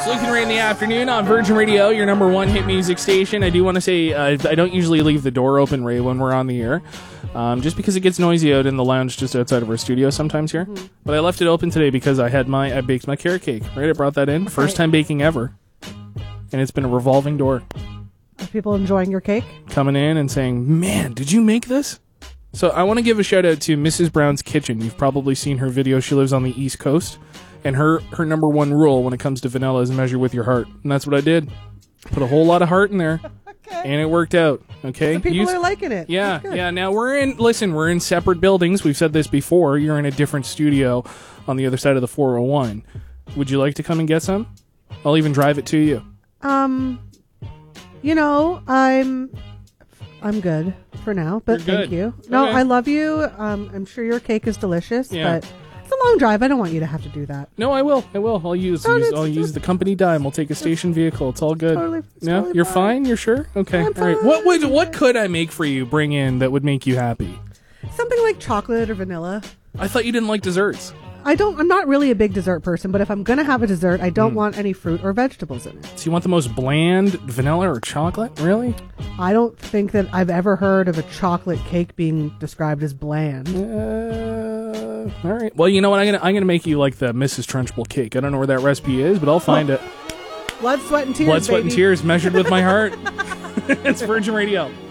Lincoln Ray in the afternoon on Virgin Radio, your number one hit music station. I do want to say I don't usually leave the door open, Ray, when we're on the air, just because it gets noisy out in the lounge just outside of our studio sometimes here. Mm-hmm. But I left it open today because I baked my carrot cake. Right, I brought that in. First time baking ever. And it's been a revolving door. Are people enjoying your cake? Coming in and saying, man, did you make this? So I want to give a shout out to Mrs. Brown's Kitchen. You've probably seen her video. She lives on the East Coast. And her number one rule when it comes to vanilla is measure with your heart. And that's what I did. Put a whole lot of heart in there. Okay. And it worked out. Okay. So people are liking it. Yeah. Yeah. Now we're in separate buildings. We've said this before. You're in a different studio on the other side of the 401. Would you like to come and get some? I'll even drive it to you. You know, I'm good for now, but thank you. No, okay. I love you. I'm sure your cake is delicious, but it's a long drive. I don't want you to have to do that. No, I will. I'll use the company dime. We'll take a station vehicle. It's all good. Totally you're fine. You're sure? Okay. All right. What could I make for you? Bring in that would make you happy? Something like chocolate or vanilla. I thought you didn't like desserts. I'm not really a big dessert person, but if I'm going to have a dessert, I don't want any fruit or vegetables in it. So you want the most bland vanilla or chocolate? Really? I don't think that I've ever heard of a chocolate cake being described as bland. All right. Well, you know what? I'm gonna make you like the Mrs. Trunchbull cake. I don't know where that recipe is, but I'll find it. Blood, sweat, and tears. Blood, sweat, and tears measured with my heart. It's Virgin Radio.